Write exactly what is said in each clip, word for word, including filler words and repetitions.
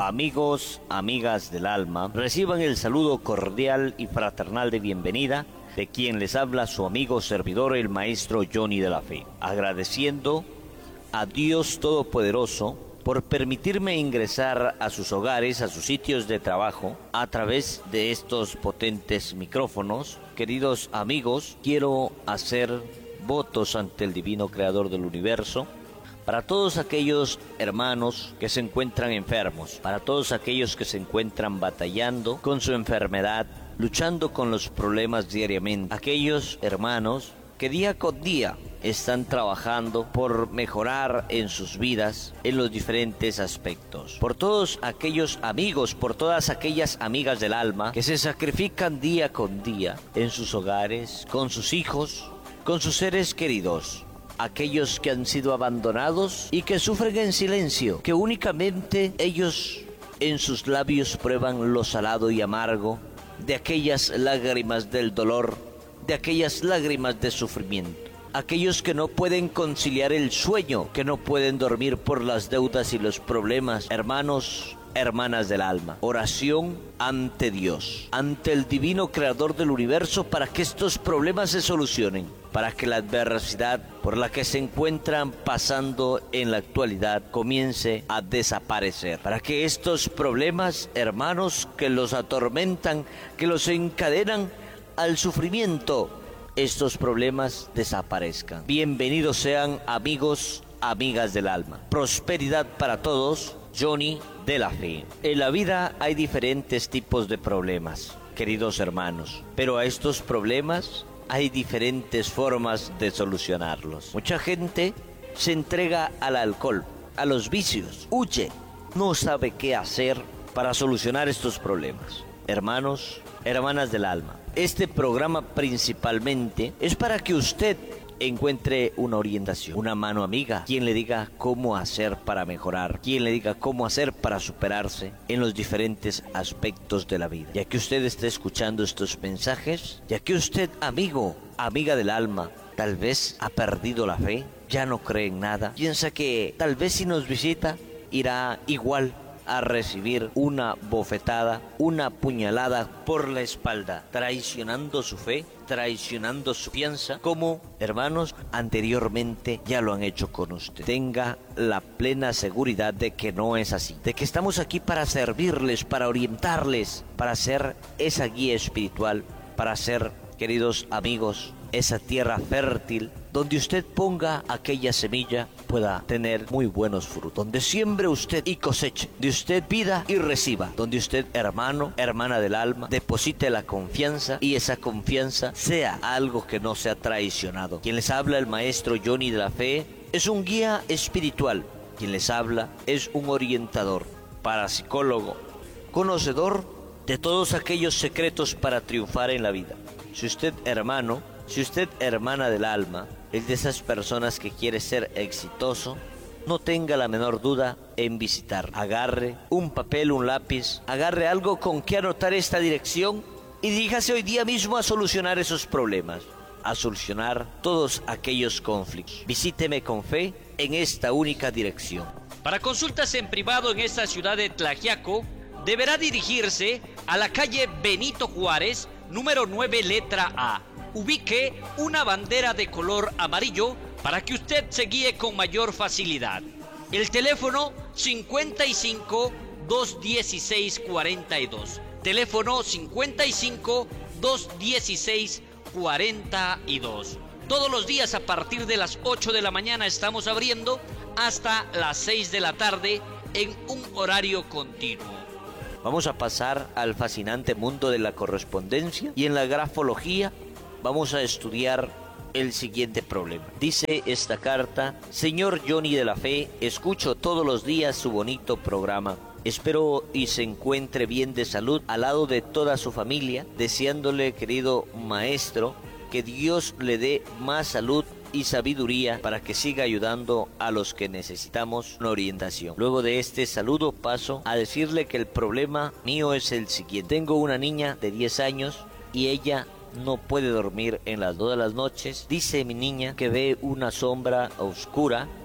Amigos, amigas del alma, reciban el saludo cordial y fraternal de bienvenida de quien les habla su amigo servidor, el maestro Johnny de la Fe, agradeciendo a Dios Todopoderoso por permitirme ingresar a sus hogares, a sus sitios de trabajo, a través de estos potentes micrófonos. Queridos amigos, quiero hacer votos ante el divino creador del universo, para todos aquellos hermanos que se encuentran enfermos, para todos aquellos que se encuentran batallando con su enfermedad, luchando con los problemas diariamente, aquellos hermanos que día con día están trabajando por mejorar en sus vidas en los diferentes aspectos, por todos aquellos amigos, por todas aquellas amigas del alma que se sacrifican día con día en sus hogares, con sus hijos, con sus seres queridos, aquellos que han sido abandonados y que sufren en silencio, que únicamente ellos en sus labios prueban lo salado y amargo de aquellas lágrimas del dolor, de aquellas lágrimas de sufrimiento. Aquellos que no pueden conciliar el sueño, que no pueden dormir por las deudas y los problemas. Hermanos, hermanas del alma, oración ante Dios, ante el divino creador del universo, para que estos problemas se solucionen, para que la adversidad por la que se encuentran pasando en la actualidad comience a desaparecer, para que estos problemas, hermanos, que los atormentan, que los encadenan al sufrimiento, estos problemas desaparezcan. Bienvenidos sean, amigos, amigas del alma. Prosperidad para todos. Johnny de la Fe. En la vida hay diferentes tipos de problemas, queridos hermanos, pero a estos problemas hay diferentes formas de solucionarlos. Mucha gente se entrega al alcohol, a los vicios, huye, no sabe qué hacer para solucionar estos problemas. Hermanos, hermanas del alma, este programa principalmente es para que usted encuentre una orientación, una mano amiga, quien le diga cómo hacer para mejorar, quien le diga cómo hacer para superarse en los diferentes aspectos de la vida. Ya que usted esté escuchando estos mensajes, ya que usted, amigo, amiga del alma, tal vez ha perdido la fe, ya no cree en nada, piensa que tal vez si nos visita irá igual a recibir una bofetada, una puñalada por la espalda, traicionando su fe, traicionando su fianza, como, hermanos, anteriormente ya lo han hecho con usted. Tenga la plena seguridad de que no es así, de que estamos aquí para servirles, para orientarles, para ser esa guía espiritual, para ser, queridos amigos, esa tierra fértil donde usted ponga aquella semilla pueda tener muy buenos frutos, donde siembre usted y coseche, de usted pida y reciba, donde usted, hermano, hermana del alma, deposite la confianza y esa confianza sea algo que no sea traicionado. Quien les habla, el maestro Johnny de la Fe, es un guía espiritual. Quien les habla es un orientador, parapsicólogo, conocedor de todos aquellos secretos para triunfar en la vida. Si usted, hermano, si usted, hermana del alma, es de esas personas que quiere ser exitoso, no tenga la menor duda en visitar. Agarre un papel, un lápiz, agarre algo con que anotar esta dirección y diríjase hoy día mismo a solucionar esos problemas, a solucionar todos aquellos conflictos. Visíteme con fe en esta única dirección. Para consultas en privado en esta ciudad de Tlaxiaco, deberá dirigirse a la calle Benito Juárez, número nueve, letra A. Ubique una bandera de color amarillo para que usted se guíe con mayor facilidad. El teléfono cincuenta y cinco, doscientos dieciséis, cuarenta y dos. Teléfono cincuenta y cinco, doscientos dieciséis, cuarenta y dos. Todos los días a partir de las ocho de la mañana estamos abriendo hasta las seis de la tarde en un horario continuo. Vamos a pasar al fascinante mundo de la correspondencia y en la grafología vamos a estudiar el siguiente problema. Dice esta carta: Señor Johnny de la Fe, escucho todos los días su bonito programa. Espero y se encuentre bien de salud al lado de toda su familia, deseándole, querido maestro, que Dios le dé más salud y sabiduría para que siga ayudando a los que necesitamos una orientación. Luego de este saludo paso a decirle que el problema mío es el siguiente. Tengo una niña de diez años y ella no puede dormir en las todas las noches. Dice mi niña que ve una sombra oscura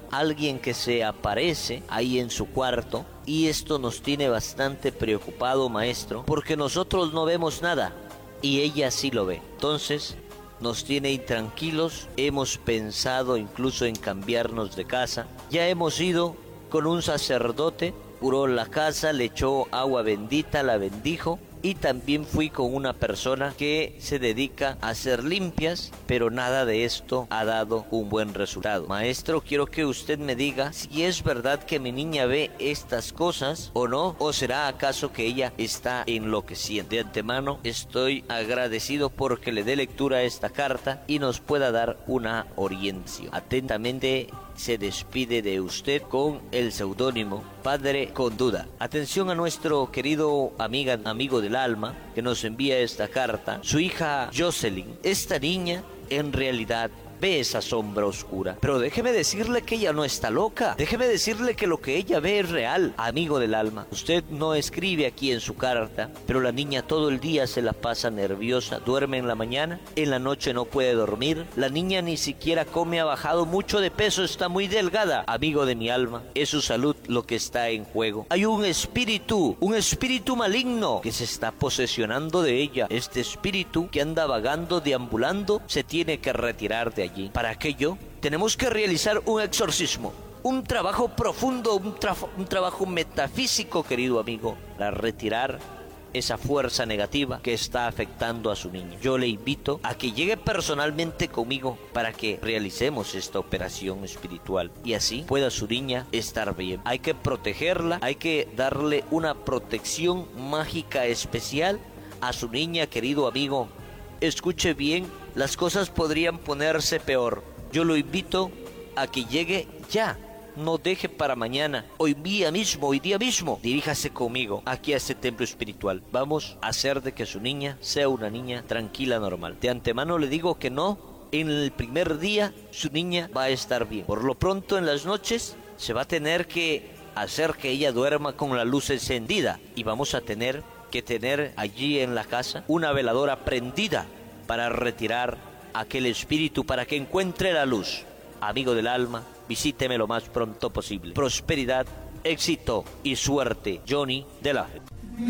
alguien que se aparece ahí en su cuarto, y esto nos tiene bastante preocupado, maestro, porque nosotros no vemos nada y ella sí lo ve. Entonces nos tiene intranquilos, hemos pensado incluso en cambiarnos de casa, ya hemos ido con un sacerdote, curó la casa, le echó agua bendita, la bendijo, y también fui con una persona que se dedica a hacer limpias, pero nada de esto ha dado un buen resultado. Maestro, quiero que usted me diga si es verdad que mi niña ve estas cosas o no, o será acaso que ella está enloqueciendo. De antemano estoy agradecido porque le dé lectura a esta carta y nos pueda dar una orientación. Atentamente se despide de usted con el seudónimo Padre con Duda. Atención a nuestro querido amiga, amigo del alma que nos envía esta carta, su hija Jocelyn. Esta niña en realidad ve esa sombra oscura, pero déjeme decirle que ella no está loca, déjeme decirle que lo que ella ve es real. Amigo del alma, usted no escribe aquí en su carta, pero la niña todo el día se la pasa nerviosa, duerme en la mañana, en la noche no puede dormir, la niña ni siquiera come, ha bajado mucho de peso, está muy delgada. Amigo de mi alma, es su salud lo que está en juego. Hay un espíritu, un espíritu maligno que se está posesionando de ella. Este espíritu que anda vagando, deambulando, se tiene que retirar de allí. Para aquello tenemos que realizar un exorcismo, un trabajo profundo, un, tra un trabajo metafísico, querido amigo, para retirar esa fuerza negativa que está afectando a su niño. Yo le invito a que llegue personalmente conmigo para que realicemos esta operación espiritual y así pueda su niña estar bien. Hay que protegerla, hay que darle una protección mágica especial a su niña, querido amigo. Escuche bien, las cosas podrían ponerse peor. Yo lo invito a que llegue ya, no deje para mañana. Hoy día mismo, hoy día mismo, diríjase conmigo aquí a este templo espiritual. Vamos a hacer de que su niña sea una niña tranquila, normal. De antemano le digo que no, en el primer día su niña va a estar bien. Por lo pronto en las noches se va a tener que hacer que ella duerma con la luz encendida y vamos a tener que tener allí en la casa una veladora prendida para retirar aquel espíritu, para que encuentre la luz. Amigo del alma, visíteme lo más pronto posible. Prosperidad, éxito y suerte. Johnny de la Fe.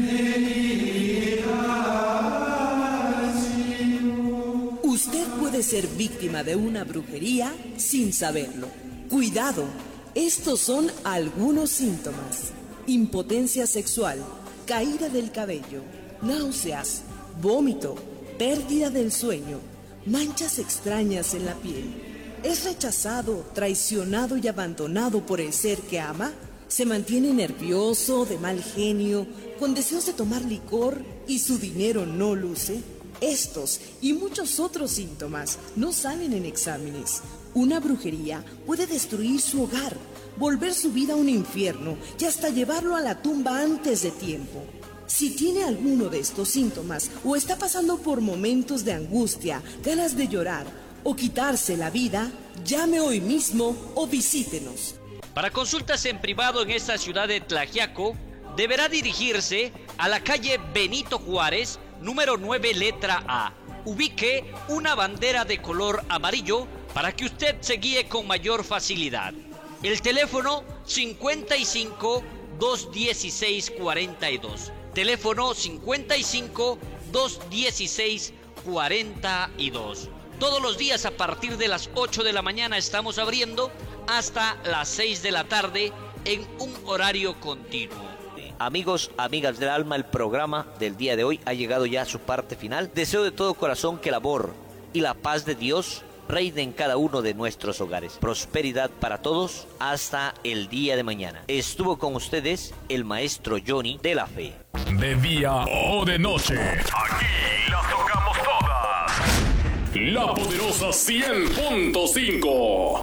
Usted puede ser víctima de una brujería sin saberlo. Cuidado, estos son algunos síntomas: impotencia sexual, caída del cabello, náuseas, vómito, pérdida del sueño, manchas extrañas en la piel. ¿Es rechazado, traicionado y abandonado por el ser que ama? ¿Se mantiene nervioso, de mal genio, con deseos de tomar licor y su dinero no luce? Estos y muchos otros síntomas no salen en exámenes. Una brujería puede destruir su hogar, volver su vida un infierno y hasta llevarlo a la tumba antes de tiempo. Si tiene alguno de estos síntomas o está pasando por momentos de angustia, ganas de llorar o quitarse la vida, llame hoy mismo o visítenos. Para consultas en privado en esta ciudad de Tlaxiaco, deberá dirigirse a la calle Benito Juárez, número nueve, letra A. Ubique una bandera de color amarillo para que usted se guíe con mayor facilidad. El teléfono cincuenta y cinco, doscientos dieciséis, cuarenta y dos. Teléfono cincuenta y cinco, doscientos dieciséis, cuarenta y dos. Todos los días a partir de las ocho de la mañana estamos abriendo hasta las seis de la tarde en un horario continuo. Amigos, amigas del alma, el programa del día de hoy ha llegado ya a su parte final. Deseo de todo corazón que el amor y la paz de Dios reine en cada uno de nuestros hogares. Prosperidad para todos hasta el día de mañana. Estuvo con ustedes el maestro Johnny de la Fe. De día o de noche, aquí las tocamos todas. La poderosa cien punto cinco.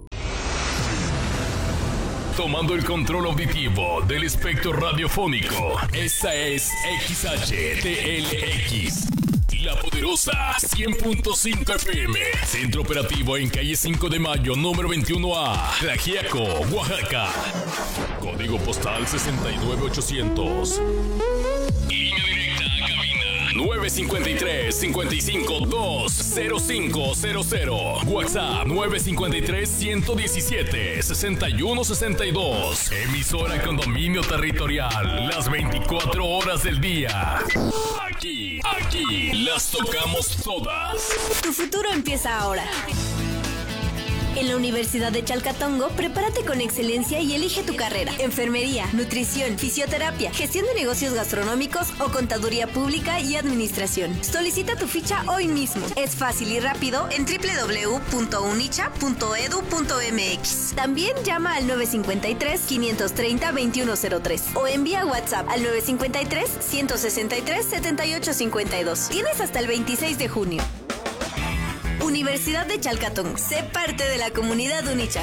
Tomando el control auditivo del espectro radiofónico. Esta es X H T L X. La poderosa cien punto cinco F M. Centro operativo en calle cinco de mayo, número veintiuno A. Tlaxiaco, Oaxaca. Código postal sesenta y nueve ochocientos. Línea directa a cabina nueve cinco tres, cinco cinco dos, cero cinco cero cero. WhatsApp nueve cinco tres, uno uno siete, seis uno seis dos. Emisora con dominio territorial las veinticuatro horas del día. Aquí, aquí las tocamos todas. Tu futuro empieza ahora. En la Universidad de Chalcatongo, prepárate con excelencia y elige tu carrera. Enfermería, nutrición, fisioterapia, gestión de negocios gastronómicos o contaduría pública y administración. Solicita tu ficha hoy mismo. Es fácil y rápido en doble u doble u doble u punto unicha punto edu punto eme equis. También llama al nueve cinco tres, cinco tres cero, dos uno cero tres o envía WhatsApp al nueve cinco tres, uno seis tres, siete ocho cinco dos. Tienes hasta el veintiséis de junio. Universidad de Chalcatongo. Sé parte de la comunidad Unicha.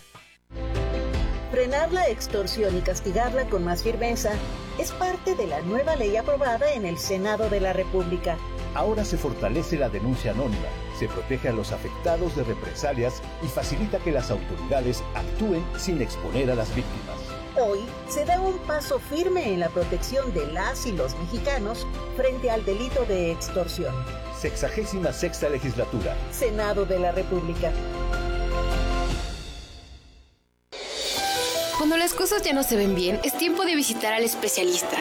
Frenar la extorsión y castigarla con más firmeza es parte de la nueva ley aprobada en el Senado de la República. Ahora se fortalece la denuncia anónima, se protege a los afectados de represalias y facilita que las autoridades actúen sin exponer a las víctimas. Hoy se da un paso firme en la protección de las y los mexicanos frente al delito de extorsión. Sexagésima sexta legislatura. Senado de la República. Cuando las cosas ya no se ven bien, es tiempo de visitar al especialista.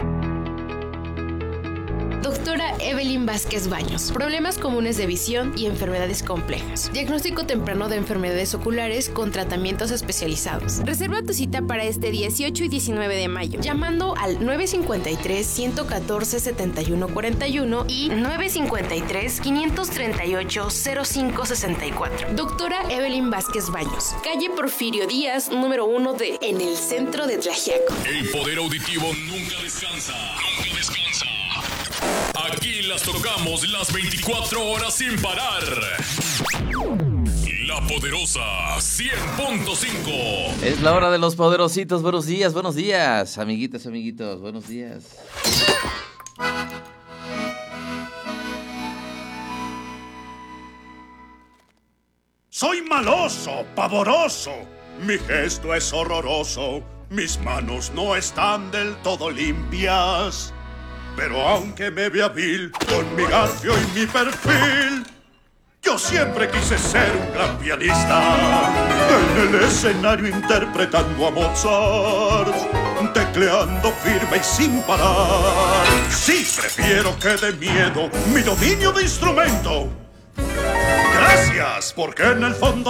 Doctora Evelyn Vázquez Baños. Problemas comunes de visión y enfermedades complejas. Diagnóstico temprano de enfermedades oculares con tratamientos especializados. Reserva tu cita para este dieciocho y diecinueve de mayo llamando al nueve cinco tres, uno uno cuatro, siete uno cuatro uno y nueve cinco tres, cinco tres ocho, cero cinco seis cuatro. Doctora Evelyn Vázquez Baños. Calle Porfirio Díaz, número uno D, en el centro de Tlaxiaco. El poder auditivo nunca descansa. Nunca descansa. Aquí las tocamos las veinticuatro horas sin parar. La Poderosa cien punto cinco. Es la hora de los poderositos. Buenos días, buenos días, amiguitas, amiguitos, buenos días. Soy maloso, pavoroso. Mi gesto es horroroso. Mis manos no están del todo limpias. Pero aunque me vea vil con mi garfio y mi perfil, yo siempre quise ser un gran pianista. En el escenario interpretando a Mozart, tecleando firme y sin parar. Sí, prefiero que de miedo mi dominio de instrumento. Gracias, porque en el fondo